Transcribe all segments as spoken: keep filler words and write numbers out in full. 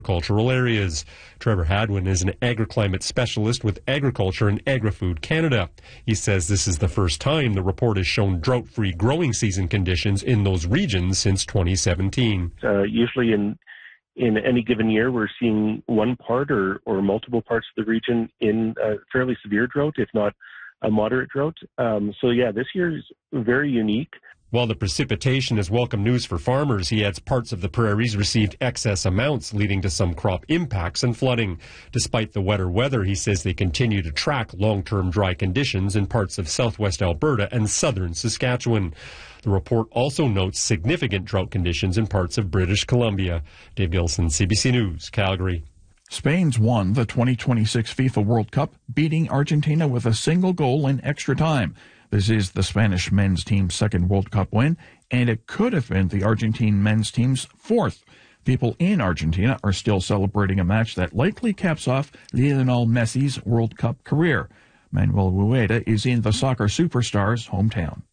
cultural areas. Trevor Hadwin is an agriclimate specialist with Agriculture and Agri-Food Canada. He says this is the first time the report has shown drought-free growing season conditions in those regions since twenty seventeen. Uh, usually in in any given year, we're seeing one part or, or multiple parts of the region in a fairly severe drought, if not a moderate drought. Um, so yeah, this year is very unique. While the precipitation is welcome news for farmers, he adds parts of the prairies received excess amounts, leading to some crop impacts and flooding. Despite the wetter weather, he says they continue to track long-term dry conditions in parts of southwest Alberta and southern Saskatchewan. The report also notes significant drought conditions in parts of British Columbia. Dave Gilson, C B C News, Calgary. Spain's won the twenty twenty-six FIFA World Cup, beating Argentina with a single goal in extra time. This is the Spanish men's team's second World Cup win, and it could have been the Argentine men's team's fourth. People in Argentina are still celebrating a match that likely caps off Lionel Messi's World Cup career. Manuel Rueda is in the soccer superstar's hometown.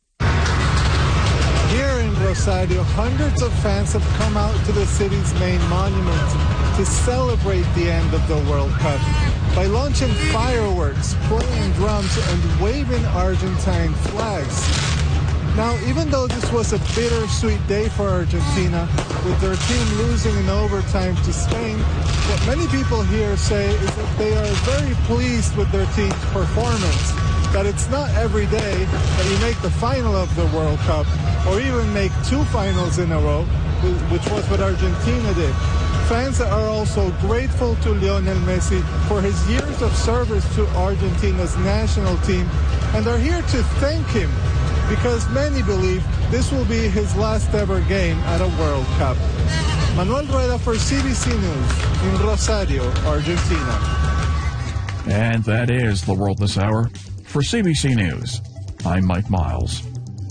Here in Rosario, hundreds of fans have come out to the city's main monument to celebrate the end of the World Cup by launching fireworks, playing drums, and waving Argentine flags. Now, even though this was a bittersweet day for Argentina, with their team losing in overtime to Spain, what many people here say is that they are very pleased with their team's performance, that it's not every day that you make the final of the World Cup, or even make two finals in a row, which was what Argentina did. Fans are also grateful to Lionel Messi for his years of service to Argentina's national team and are here to thank him because many believe this will be his last ever game at a World Cup. Manuel Rueda for C B C News in Rosario, Argentina. And that is the world this hour. For C B C News, I'm Mike Miles.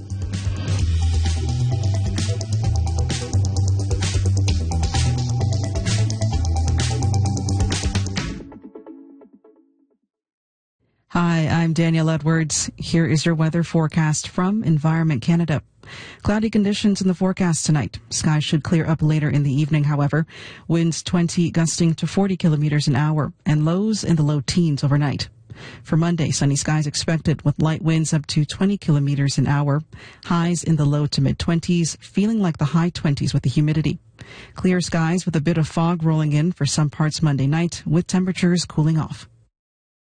Hi, I'm Danielle Edwards. Here is your weather forecast from Environment Canada. Cloudy conditions in the forecast tonight. Skies should clear up later in the evening, however. Winds twenty gusting to forty kilometers an hour and lows in the low teens overnight. For Monday, sunny skies expected with light winds up to twenty kilometers an hour. Highs in the low to mid-twenties, feeling like the high twenties with the humidity. Clear skies with a bit of fog rolling in for some parts Monday night with temperatures cooling off.